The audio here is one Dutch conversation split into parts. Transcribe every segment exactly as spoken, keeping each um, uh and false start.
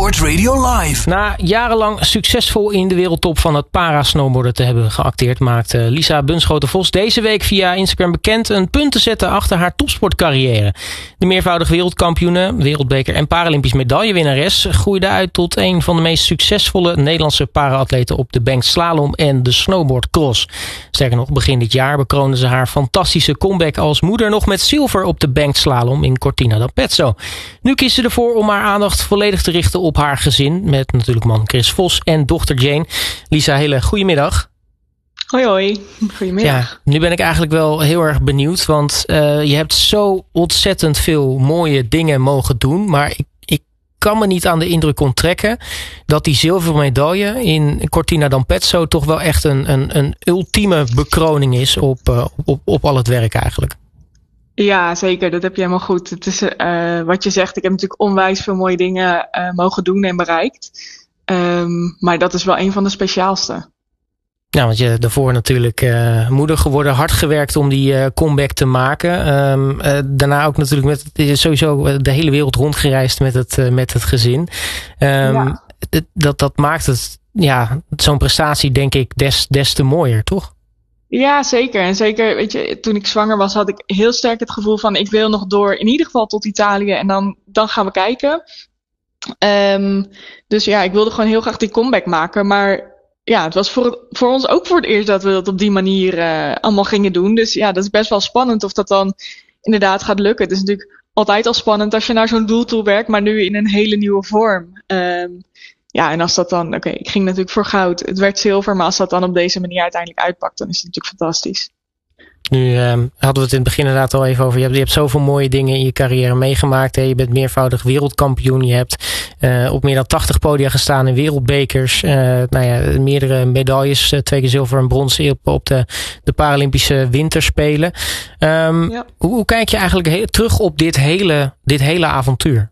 Sport Radio Live. Na jarenlang succesvol in de wereldtop van het para-snowboarden te hebben geacteerd, maakte Lisa Bunschoten-Vos deze week via Instagram bekend een punt te zetten achter haar topsportcarrière. De meervoudig wereldkampioene, wereldbeker en Paralympisch medaillewinnares groeide uit tot een van de meest succesvolle Nederlandse para-atleten op de banked slalom en de snowboardcross. Sterker nog, begin dit jaar bekroonde ze haar fantastische comeback als moeder nog met zilver op de banked slalom in Cortina d'Ampezzo. Nu kiest ze ervoor om haar aandacht volledig te richten op haar gezin, met natuurlijk man Chris Vos en dochter Jane. Lisa, hele goedemiddag. Hoi hoi, goedemiddag. Ja, nu ben ik eigenlijk wel heel erg benieuwd, want uh, je hebt zo ontzettend veel mooie dingen mogen doen, maar ik, ik kan me niet aan de indruk onttrekken dat die zilveren medaille in Cortina d'Ampezzo toch wel echt een, een, een ultieme bekroning is op, uh, op, op al het werk eigenlijk. Ja, zeker. Dat heb je helemaal goed. Het is uh, wat je zegt. Ik heb natuurlijk onwijs veel mooie dingen uh, mogen doen en bereikt. Um, maar dat is wel een van de speciaalste. Ja, want je daarvoor natuurlijk uh, moeder geworden, hard gewerkt om die uh, comeback te maken. Um, uh, daarna ook natuurlijk met sowieso de hele wereld rondgereisd met het, uh, met het gezin. Um, ja. d- dat, dat maakt het, ja, zo'n prestatie denk ik des, des te mooier, toch? Ja, zeker. En zeker, weet je, toen ik zwanger was, had ik heel sterk het gevoel van ik wil nog door in ieder geval tot Italië en dan, dan gaan we kijken. Um, dus ja, ik wilde gewoon heel graag die comeback maken. Maar ja, het was voor, het, voor ons ook voor het eerst dat we dat op die manier uh, allemaal gingen doen. Dus ja, dat is best wel spannend of dat dan inderdaad gaat lukken. Het is natuurlijk altijd al spannend als je naar zo'n doel toe werkt, maar nu in een hele nieuwe vorm. Um, Ja, en als dat dan, oké, okay, ik ging natuurlijk voor goud. Het werd zilver, maar als dat dan op deze manier uiteindelijk uitpakt, dan is het natuurlijk fantastisch. Nu uh, hadden we het in het begin inderdaad al even over. Je hebt, je hebt zoveel mooie dingen in je carrière meegemaakt. Hè? Je bent meervoudig wereldkampioen. Je hebt uh, op meer dan tachtig podia gestaan in wereldbekers. Uh, nou ja, meerdere medailles. Uh, twee keer zilver en brons op, op de, de Paralympische Winterspelen. Um, ja. hoe, hoe kijk je eigenlijk he- terug op dit hele, dit hele avontuur?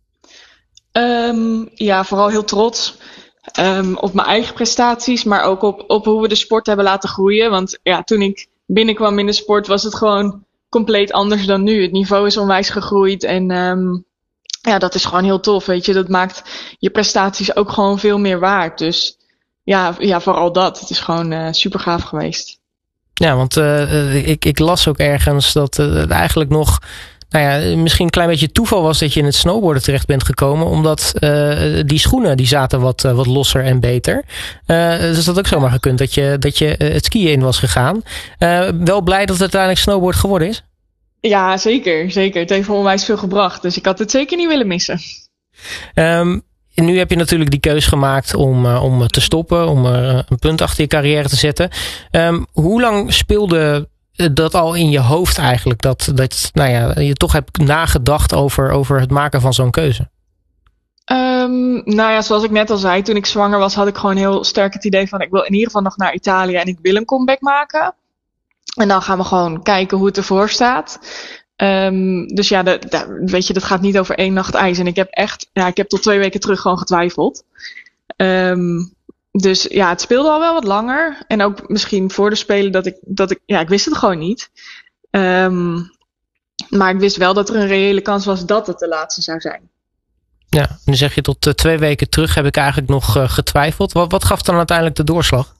Um, ja, vooral heel trots um, op mijn eigen prestaties, maar ook op, op hoe we de sport hebben laten groeien. Want ja, toen ik binnenkwam in de sport was het gewoon compleet anders dan nu. Het niveau is onwijs gegroeid en um, ja, dat is gewoon heel tof, weet je. Dat maakt je prestaties ook gewoon veel meer waard. Dus ja, ja vooral dat. Het is gewoon uh, super gaaf geweest. Ja, want uh, ik, ik las ook ergens dat uh, het eigenlijk nog... Nou ja, misschien een klein beetje toeval was dat je in het snowboarden terecht bent gekomen. Omdat uh, die schoenen die zaten wat, uh, wat losser en beter. Uh, dus dat had ook zomaar gekund dat je, dat je uh, het skiën in was gegaan. Uh, wel blij dat het uiteindelijk snowboard geworden is? Ja, zeker. Zeker. Het heeft me onwijs veel gebracht. Dus ik had het zeker niet willen missen. Um, nu heb je natuurlijk die keus gemaakt om, uh, om te stoppen. Om uh, een punt achter je carrière te zetten. Um, hoe lang speelde... dat al in je hoofd eigenlijk, dat, dat nou ja, je toch hebt nagedacht over, over het maken van zo'n keuze? Um, nou ja, zoals ik net al zei, toen ik zwanger was, had ik gewoon heel sterk het idee van ik wil in ieder geval nog naar Italië en ik wil een comeback maken. En dan gaan we gewoon kijken hoe het ervoor staat. Um, dus ja, de, de, weet je, dat gaat niet over één nacht ijs. En ik heb echt, ja, ik heb tot twee weken terug gewoon getwijfeld. Um, Dus ja, het speelde al wel wat langer. En ook misschien voor de Spelen dat ik, dat ik, ja, ik wist het gewoon niet. Um, maar ik wist wel dat er een reële kans was dat het de laatste zou zijn. Ja, nu zeg je tot uh, twee weken terug heb ik eigenlijk nog uh, getwijfeld. Wat, wat gaf dan uiteindelijk de doorslag?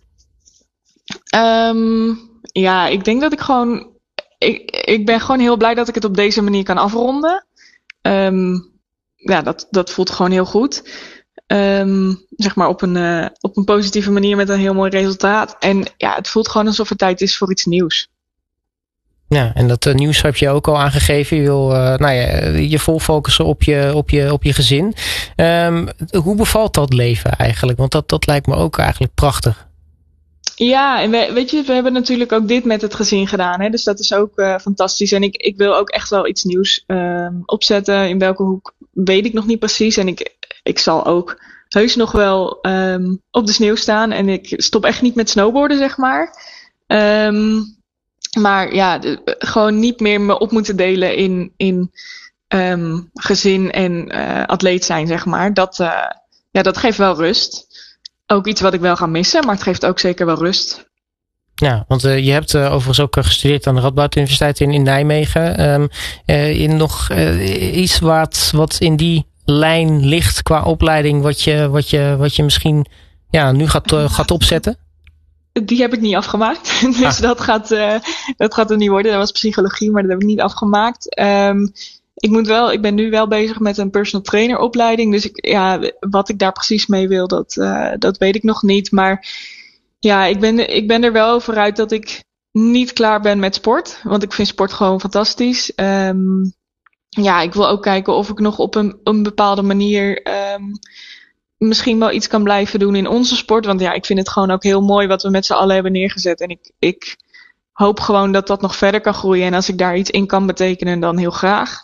Um, ja, ik denk dat ik gewoon, ik, ik ben gewoon heel blij dat ik het op deze manier kan afronden. Um, ja, dat, dat voelt gewoon heel goed. Um, zeg maar op een, uh, op een positieve manier met een heel mooi resultaat. En ja, het voelt gewoon alsof het tijd is voor iets nieuws. Ja, en dat uh, nieuws heb je ook al aangegeven. Je wil uh, nou ja, je vol focussen op je, op je, op je gezin. Um, hoe bevalt dat leven eigenlijk? Want dat, dat lijkt me ook eigenlijk prachtig. Ja, en we, weet je, we hebben natuurlijk ook dit met het gezin gedaan. Hè? Dus dat is ook uh, fantastisch. En ik, ik wil ook echt wel iets nieuws uh, opzetten. In welke hoek weet ik nog niet precies. En ik, ik zal ook heus nog wel um, op de sneeuw staan. En ik stop echt niet met snowboarden, zeg maar. Um, maar ja, de, gewoon niet meer me op moeten delen in, in um, gezin en uh, atleet zijn, zeg maar. Dat, uh, ja, dat geeft wel rust. Ook iets wat ik wel ga missen, maar het geeft ook zeker wel rust. Ja, want uh, je hebt uh, overigens ook uh, gestudeerd aan de Radboud Universiteit in, in Nijmegen. Um, uh, in nog uh, iets wat, wat in die lijn ligt qua opleiding wat je, wat je, wat je misschien ja, nu gaat, uh, gaat opzetten? Die heb ik niet afgemaakt. Dus ah. dat, gaat, uh, dat gaat er niet worden. Dat was psychologie, maar dat heb ik niet afgemaakt. Um, ik moet wel, ik ben nu wel bezig met een personal trainer opleiding. Dus ik, ja, wat ik daar precies mee wil, dat, uh, dat weet ik nog niet. Maar ja, ik ben, ik ben er wel over uit dat ik niet klaar ben met sport. Want ik vind sport gewoon fantastisch. Um, ja, ik wil ook kijken of ik nog op een, een bepaalde manier um, misschien wel iets kan blijven doen in onze sport. Want ja, ik vind het gewoon ook heel mooi wat we met z'n allen hebben neergezet. En ik, ik hoop gewoon dat dat nog verder kan groeien. En als ik daar iets in kan betekenen, dan heel graag.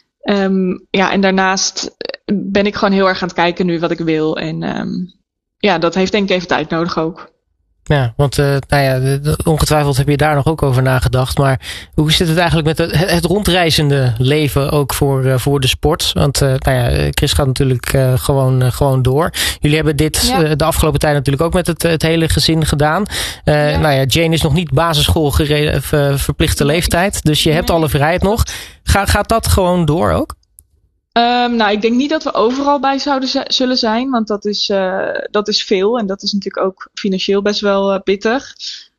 Um, ja, en daarnaast ben ik gewoon heel erg aan het kijken nu wat ik wil. En um, ja, dat heeft denk ik even tijd nodig ook. Ja, want uh, nou ja, ongetwijfeld heb je daar nog ook over nagedacht. Maar hoe zit het eigenlijk met het, het rondreizende leven ook voor, uh, voor de sport? Want uh, nou ja, Chris gaat natuurlijk uh, gewoon, uh, gewoon door. Jullie hebben dit ja. uh, de afgelopen tijd natuurlijk ook met het, het hele gezin gedaan. Uh, ja. Nou ja, Jane is nog niet basisschool gereden, uh, verplichte nee. leeftijd. Dus je hebt nee. alle vrijheid nog. Ga, gaat dat gewoon door ook? Um, nou, ik denk niet dat we overal bij zouden z- zullen zijn, want dat is, uh, dat is veel en dat is natuurlijk ook financieel best wel uh, pittig.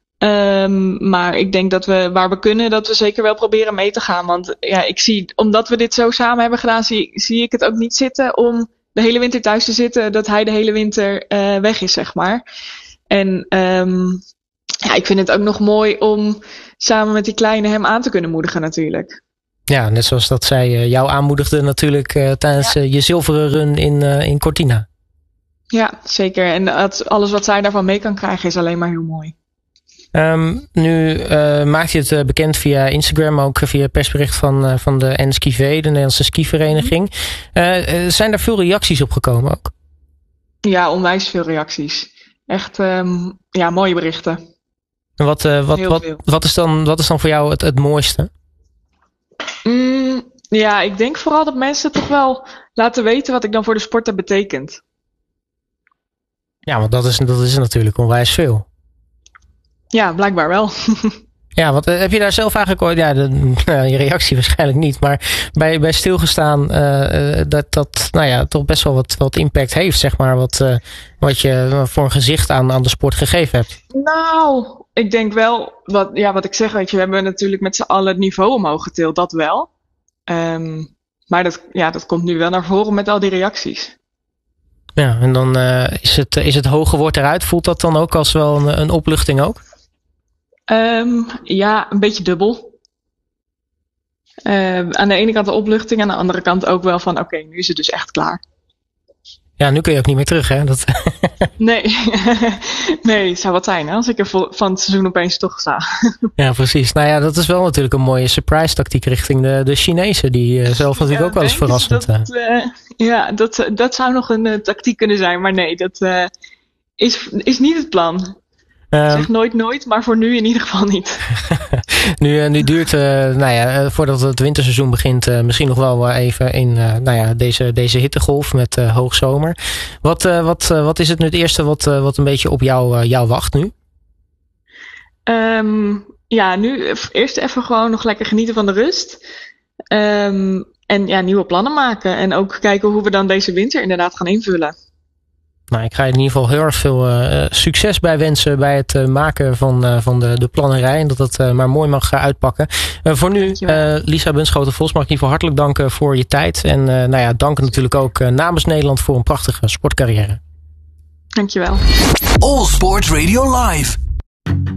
Um, maar ik denk dat we, waar we kunnen, dat we zeker wel proberen mee te gaan. Want ja, ik zie, omdat we dit zo samen hebben gedaan, zie, zie ik het ook niet zitten om de hele winter thuis te zitten, dat hij de hele winter uh, weg is, zeg maar. En um, ja, ik vind het ook nog mooi om samen met die kleine hem aan te kunnen moedigen natuurlijk. Ja, net zoals dat zij uh, jou aanmoedigde natuurlijk uh, tijdens ja. uh, je zilveren run in, uh, in Cortina. Ja, zeker. En dat, alles wat zij daarvan mee kan krijgen is alleen maar heel mooi. Um, nu uh, maakt je het uh, bekend via Instagram, ook via persbericht van, uh, van de N S K V, de Nederlandse skivereniging. Uh, uh, zijn daar veel reacties op gekomen ook? Ja, onwijs veel reacties. Echt um, ja, mooie berichten. En wat, uh, wat, wat, wat, is dan, wat is dan voor jou het, het mooiste? Mm, ja, ik denk vooral dat mensen toch wel laten weten wat ik dan voor de sport heb betekend. Ja, want dat is, dat is natuurlijk onwijs veel. Ja, blijkbaar wel. Ja, want uh, heb je daar zelf eigenlijk ooit, ja, de, uh, je reactie waarschijnlijk niet, maar bij, bij stilgestaan uh, dat dat, nou ja, toch best wel wat, wat impact heeft, zeg maar, wat, uh, wat je uh, voor een gezicht aan, aan de sport gegeven hebt? Nou, ik denk wel, wat, ja, wat ik zeg, weet je, we hebben natuurlijk met z'n allen het niveau omhoog getild, dat wel. Um, maar dat, ja, dat komt nu wel naar voren met al die reacties. Ja, en dan uh, is, het, is het hoge woord eruit. Voelt dat dan ook als wel een, een opluchting ook? Um, ja, een beetje dubbel. Uh, aan de ene kant de opluchting, aan de andere kant ook wel van oké, okay, nu is het dus echt klaar. Ja, nu kun je ook niet meer terug, hè? Dat... nee, nee, het zou wat zijn hè, als ik er van het seizoen opeens toch sta. Ja, precies. Nou ja, dat is wel natuurlijk een mooie surprise tactiek richting de, de Chinezen, die uh, zelf natuurlijk ja, ook wel eens verrassend. Dat, uh, ja, dat, dat zou nog een uh, tactiek kunnen zijn, maar nee, dat uh, is, is niet het plan. Um, zeg nooit nooit, maar voor nu in ieder geval niet. nu, nu duurt, uh, nou ja, voordat het winterseizoen begint, uh, misschien nog wel even in uh, nou ja, deze, deze hittegolf met uh, hoogzomer. Wat, uh, wat, uh, wat is het nu het eerste wat, uh, wat een beetje op jou, uh, jou wacht nu? Um, ja, nu eerst even gewoon nog lekker genieten van de rust. Um, en ja, nieuwe plannen maken. En ook kijken hoe we dan deze winter inderdaad gaan invullen. Nou, ik ga je in ieder geval heel erg veel uh, succes bij wensen bij het uh, maken van, uh, van de, de plannerij. En dat het uh, maar mooi mag uh, uitpakken. Uh, voor nu, uh, Lisa Bunschoten-Vos, mag ik in ieder geval hartelijk danken voor je tijd. En uh, nou ja, dank natuurlijk ook uh, namens Nederland voor een prachtige sportcarrière. Dankjewel. All Sports Radio Live.